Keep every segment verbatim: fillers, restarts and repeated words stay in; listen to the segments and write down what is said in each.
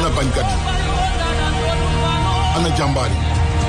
ana bañkat yi ana jàmbaar yi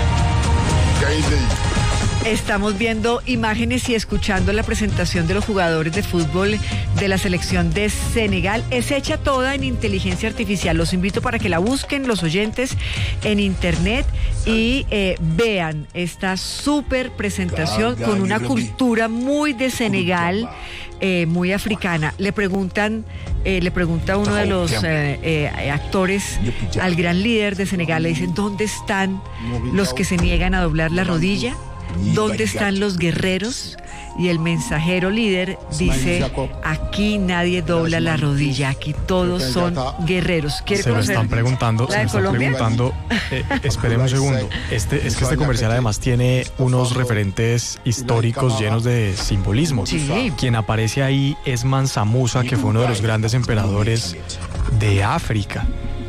gaynde yi. Estamos viendo imágenes y escuchando la presentación de los jugadores de fútbol de la selección de Senegal. Es hecha toda en inteligencia artificial. Los invito para que la busquen los oyentes en internet y eh, vean esta súper presentación con una cultura muy de Senegal, eh, muy africana. Le preguntan, eh, le pregunta uno de los eh, eh, actores al gran líder de Senegal, le dicen, ¿dónde están los que se niegan a doblar la rodilla? ¿Dónde están los guerreros? Y el mensajero líder dice, aquí nadie dobla la rodilla, aquí todos son guerreros. Se lo están preguntando, se lo están preguntando, eh, esperemos un segundo. Este, es que este comercial además tiene unos referentes históricos llenos de simbolismos. Sí. Quien aparece ahí es Mansa Musa, que fue uno de los grandes emperadores de África.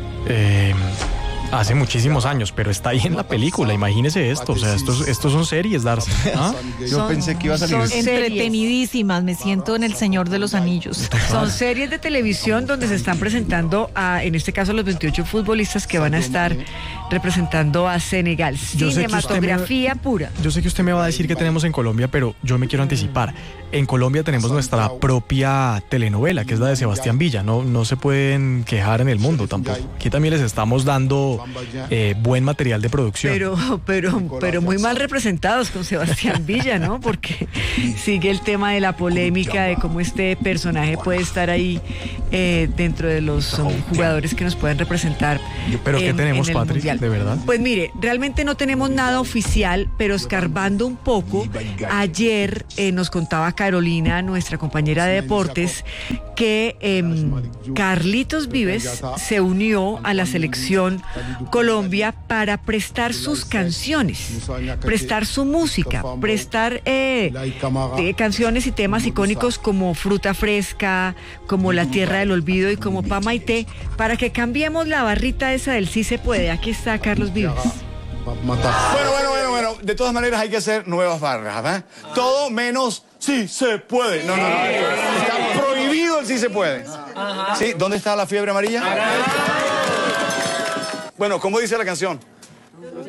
Eh, Hace muchísimos años, pero está ahí en la película, imagínese esto, o sea, estos, estos son series, Darcy. ¿Ah? Yo Son- pensé que iba a salir. son series. Entretenidísimas, me siento en El Señor de los Anillos. Son series de televisión donde se están presentando, a, en este caso, los veintiocho futbolistas que van a estar representando a Senegal. Yo sé que usted Cinematografía pura. Yo sé que usted me va a decir que tenemos en Colombia, pero yo me quiero anticipar. En Colombia tenemos nuestra propia telenovela, que es la de Sebastián Villa. No, no se pueden quejar en el mundo tampoco. Aquí también les estamos dando eh, buen material de producción. Pero, pero, pero muy mal representados con Sebastián Villa, ¿no? Porque sigue el tema de la polémica de cómo este personaje puede estar ahí eh, dentro de los um, jugadores que nos pueden representar. Pero ¿qué en- tenemos, en el Patrick? Mundial. ¿De verdad? Pues mire, realmente no tenemos nada oficial, pero escarbando un poco, ayer eh, nos contaba Carolina, nuestra compañera de deportes, que eh, Carlitos Vives se unió a la selección Colombia para prestar sus canciones, prestar su música, prestar eh, eh, canciones y temas icónicos como Fruta Fresca, como La Tierra del Olvido y como Pa Maite, para que cambiemos la barrita esa del sí se puede. Aquí está Carlos Vives. Bueno, bueno, bueno, bueno. De todas maneras hay que hacer nuevas barras, ¿eh? Todo menos sí se puede. No, no, no. Está prohibido el sí se puede. ¿Sí? ¿Dónde está la fiebre amarilla? Bueno, ¿cómo dice la canción?